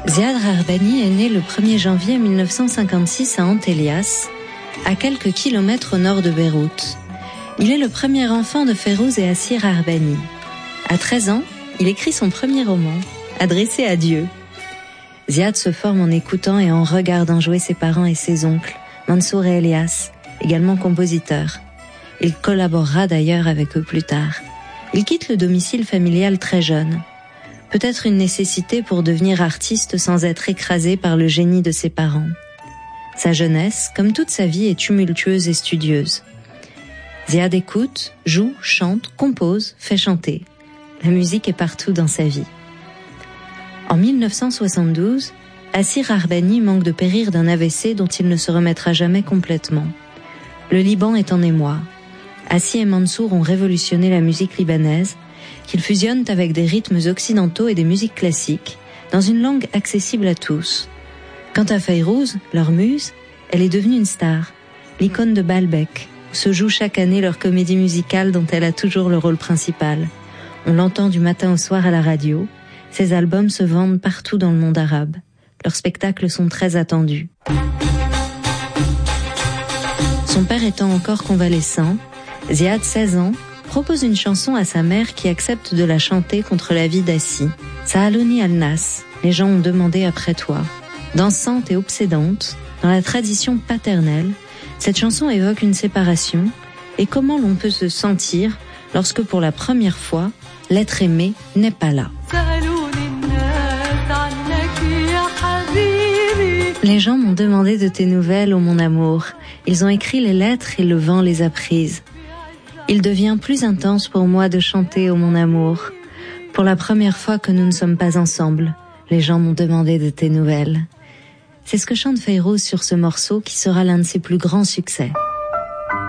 Ziad Rarbani est né le 1er janvier 1956 à Antellias, à quelques kilomètres au nord de Beyrouth. Il est le premier enfant de Fayrouz et Assir Rarbani. À 13 ans, il écrit son premier roman, adressé à Dieu. Ziad se forme en écoutant et en regardant jouer ses parents et ses oncles, Mansour et Elias, également compositeurs. Il collaborera d'ailleurs avec eux plus tard. Il quitte le domicile familial très jeune. Peut-être une nécessité pour devenir artiste sans être écrasé par le génie de ses parents. Sa jeunesse, comme toute sa vie, est tumultueuse et studieuse. Ziad écoute, joue, chante, compose, fait chanter. La musique est partout dans sa vie. En 1972, Assir Rarbani manque de périr d'un AVC dont il ne se remettra jamais complètement. Le Liban est en émoi. Assi et Mansour ont révolutionné la musique libanaise, qu'ils fusionnent avec des rythmes occidentaux et des musiques classiques, dans une langue accessible à tous. Quant à Fayrouz, leur muse, elle est devenue une star, l'icône de Baalbek, où se joue chaque année leur comédie musicale dont elle a toujours le rôle principal. On l'entend du matin au soir à la radio, ses albums se vendent partout dans le monde arabe. Leurs spectacles sont très attendus. Son père étant encore convalescent, Ziad, 16 ans, propose une chanson à sa mère qui accepte de la chanter contre la vie d'Assi. Sa'alouni al-Nas, les gens ont demandé après toi. Dansante et obsédante, dans la tradition paternelle, cette chanson évoque une séparation et comment l'on peut se sentir lorsque pour la première fois, l'être aimé n'est pas là. Les gens m'ont demandé de tes nouvelles, ô mon amour. Ils ont écrit les lettres et le vent les a prises. Il devient plus intense pour moi de chanter, ô mon amour. Pour la première fois que nous ne sommes pas ensemble, les gens m'ont demandé de tes nouvelles. C'est ce que chante Fayrouz sur ce morceau qui sera l'un de ses plus grands succès.